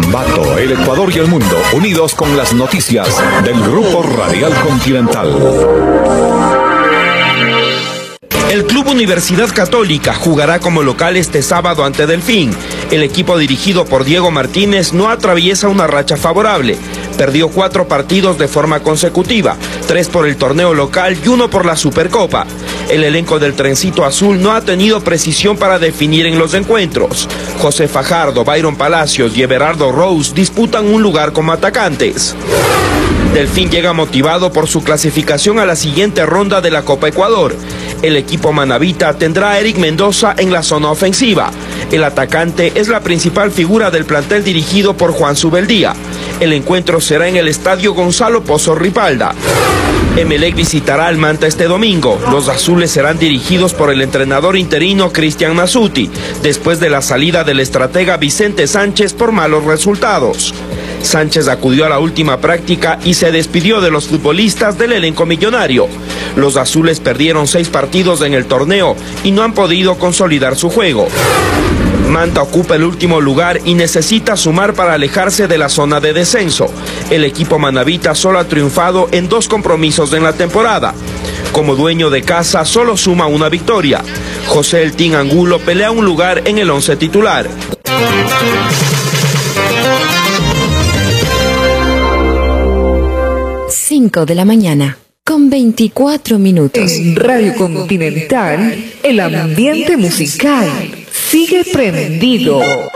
Ambato, el Ecuador y el mundo, unidos con las noticias del Grupo Radial Continental. El Club Universidad Católica jugará como local este sábado ante Delfín. El equipo dirigido por Diego Martínez no atraviesa una racha favorable. Perdió 4 partidos de forma consecutiva, 3 por el torneo local y 1 por la Supercopa. El elenco del Trencito Azul no ha tenido precisión para definir en los encuentros. José Fajardo, Byron Palacios y Everardo Rose disputan un lugar como atacantes. Delfín llega motivado por su clasificación a la siguiente ronda de la Copa Ecuador. El equipo manabita tendrá a Eric Mendoza en la zona ofensiva. El atacante es la principal figura del plantel dirigido por Juan Zubeldía. El encuentro será en el estadio Gonzalo Pozo Ripalda. Emelec visitará al Manta este domingo. Los azules serán dirigidos por el entrenador interino Cristian Nasuti, después de la salida del estratega Vicente Sánchez por malos resultados. Sánchez acudió a la última práctica y se despidió de los futbolistas del elenco millonario. Los azules perdieron 6 partidos en el torneo y no han podido consolidar su juego. Manta ocupa el último lugar y necesita sumar para alejarse de la zona de descenso. El equipo manabita solo ha triunfado en 2 compromisos en la temporada. Como dueño de casa solo suma una victoria. José El Tin Angulo pelea un lugar en el 11 titular. 5 de la mañana, con 24 minutos. En Radio Continental, el ambiente musical sigue prendido.